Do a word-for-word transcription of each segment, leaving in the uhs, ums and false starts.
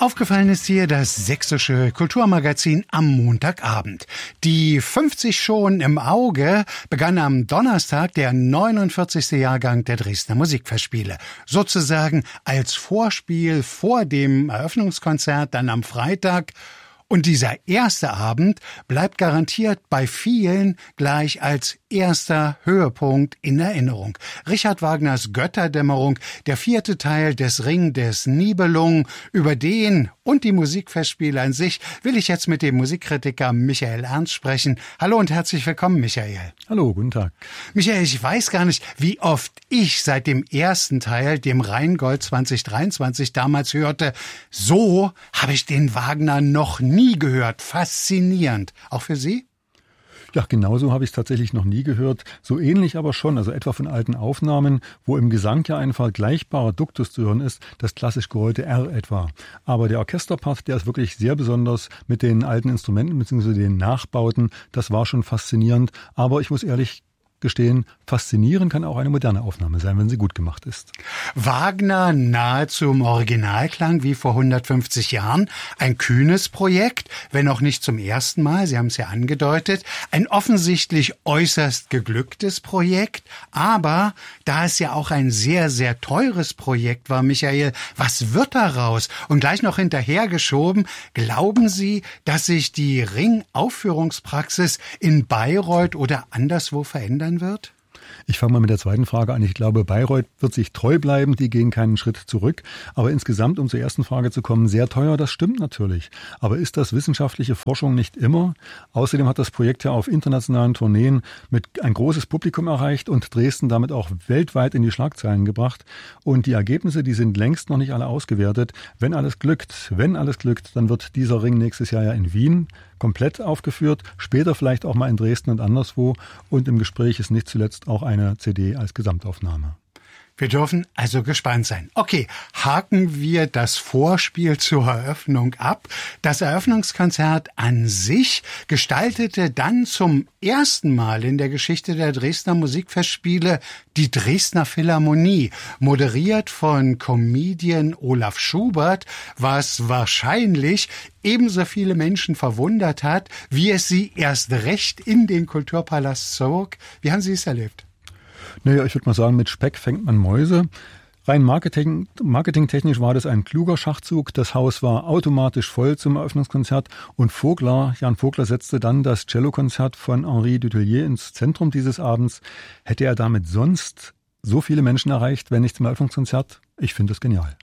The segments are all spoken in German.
Aufgefallen ist hier das sächsische Kulturmagazin am Montagabend. Die fünfzig schon im Auge begann am Donnerstag der neunundvierzigste Jahrgang der Dresdner Musikfestspiele. Sozusagen als Vorspiel vor dem Eröffnungskonzert dann am Freitag. Und dieser erste Abend bleibt garantiert bei vielen gleich als erster Höhepunkt in Erinnerung. Richard Wagners Götterdämmerung, der vierte Teil des Ring des Nibelungen, über den und die Musikfestspiele an sich will ich jetzt mit dem Musikkritiker Michael Ernst sprechen. Hallo und herzlich willkommen, Michael. Hallo, guten Tag. Michael, ich weiß gar nicht, wie oft ich seit dem ersten Teil, dem Rheingold zwanzig dreiundzwanzig, damals hörte, so habe ich den Wagner noch nie gehört. Faszinierend. Auch für Sie? Ja, genauso habe ich es tatsächlich noch nie gehört. So ähnlich aber schon, also etwa von alten Aufnahmen, wo im Gesang ja ein vergleichbarer Duktus zu hören ist, das klassisch gerollte R etwa. Aber der Orchesterpart, der ist wirklich sehr besonders mit den alten Instrumenten bzw. den Nachbauten. Das war schon faszinierend. Aber ich muss ehrlich gestehen, faszinierend kann auch eine moderne Aufnahme sein, wenn sie gut gemacht ist. Wagner nahezu im Originalklang wie vor hundertfünfzig Jahren. Ein kühnes Projekt, wenn auch nicht zum ersten Mal, Sie haben es ja angedeutet. Ein offensichtlich äußerst geglücktes Projekt. Aber da es ja auch ein sehr, sehr teures Projekt war, Michael, was wird daraus? Und gleich noch hinterhergeschoben, glauben Sie, dass sich die Ring-Aufführungspraxis in Bayreuth oder anderswo verändern wird? Ich fange mal mit der zweiten Frage an. Ich glaube, Bayreuth wird sich treu bleiben, die gehen keinen Schritt zurück. Aber insgesamt, um zur ersten Frage zu kommen, sehr teuer, das stimmt natürlich. Aber ist das wissenschaftliche Forschung nicht immer? Außerdem hat das Projekt ja auf internationalen Tourneen mit ein großes Publikum erreicht und Dresden damit auch weltweit in die Schlagzeilen gebracht. Und die Ergebnisse, die sind längst noch nicht alle ausgewertet. Wenn alles glückt, wenn alles glückt, dann wird dieser Ring nächstes Jahr ja in Wien komplett aufgeführt, später vielleicht auch mal in Dresden und anderswo. Und im Gespräch ist nicht zuletzt auch eine C D als Gesamtaufnahme. Wir dürfen also gespannt sein. Okay, haken wir das Vorspiel zur Eröffnung ab. Das Eröffnungskonzert an sich gestaltete dann zum ersten Mal in der Geschichte der Dresdner Musikfestspiele die Dresdner Philharmonie, moderiert von Comedian Olaf Schubert, was wahrscheinlich ebenso viele Menschen verwundert hat, wie es sie erst recht in den Kulturpalast zog. Wie haben Sie es erlebt? Naja, ich würde mal sagen, mit Speck fängt man Mäuse. Rein Marketing, marketingtechnisch war das ein kluger Schachzug. Das Haus war automatisch voll zum Eröffnungskonzert und Vogler, Jan Vogler setzte dann das Cellokonzert von Henri Dutilleux ins Zentrum dieses Abends. Hätte er damit sonst so viele Menschen erreicht, wenn nicht zum Eröffnungskonzert? Ich finde das genial.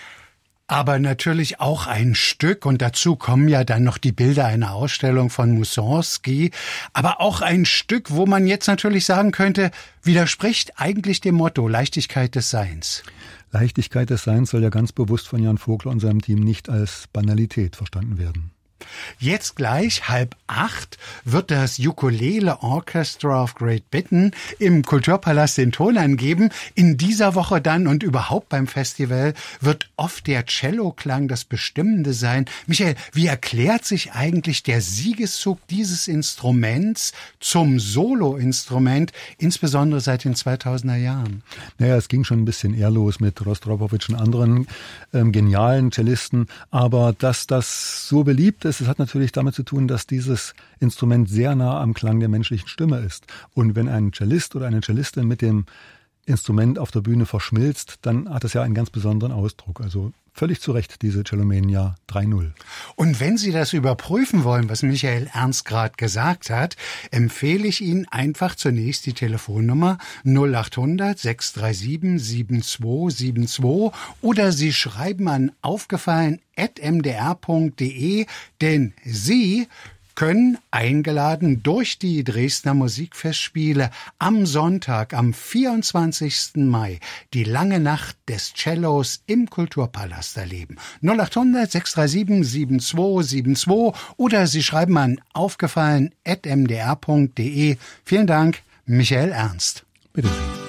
Aber natürlich auch ein Stück, und dazu kommen ja dann noch die Bilder einer Ausstellung von Mussorgsky, aber auch ein Stück, wo man jetzt natürlich sagen könnte, widerspricht eigentlich dem Motto Leichtigkeit des Seins. Leichtigkeit des Seins soll ja ganz bewusst von Jan Vogler und seinem Team nicht als Banalität verstanden werden. Jetzt gleich halb acht wird das Ukulele Orchestra of Great Britain im Kulturpalast den Ton angeben. In dieser Woche dann und überhaupt beim Festival wird oft der Celloklang das Bestimmende sein. Michael, wie erklärt sich eigentlich der Siegeszug dieses Instruments zum Solo-Instrument, insbesondere seit den zweitausender Jahren? Naja, es ging schon ein bisschen eher los mit Rostropowitsch und anderen ähm, genialen Cellisten, aber dass das so beliebt ist, es hat natürlich damit zu tun, dass dieses Instrument sehr nah am Klang der menschlichen Stimme ist. Und wenn ein Cellist oder eine Cellistin mit dem Instrument auf der Bühne verschmilzt, dann hat es ja einen ganz besonderen Ausdruck. Also völlig zu Recht diese Cellomania drei null. Und wenn Sie das überprüfen wollen, was Michael Ernst gerade gesagt hat, empfehle ich Ihnen einfach zunächst die Telefonnummer null achthundert sechs drei sieben sieben zwei sieben zwei oder Sie schreiben an aufgefallen at m d r punkt d e, denn Sie können eingeladen durch die Dresdner Musikfestspiele am Sonntag, am vierundzwanzigsten Mai, die lange Nacht des Cellos im Kulturpalast erleben. null achthundert sechs drei sieben sieben zwei sieben zwei oder Sie schreiben an aufgefallen at m d r punkt d e. Vielen Dank, Michael Ernst. Bitte sehr.